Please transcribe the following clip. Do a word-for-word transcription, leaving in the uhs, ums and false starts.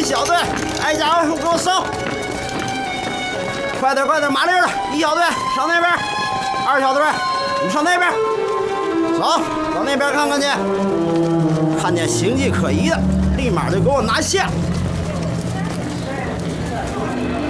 小队，哎，家伙，给我搜！快点，快点，麻利了！一小队上那边，二小队你上那边，走，到那边看看去。看见形迹可疑的，立马就给我拿下。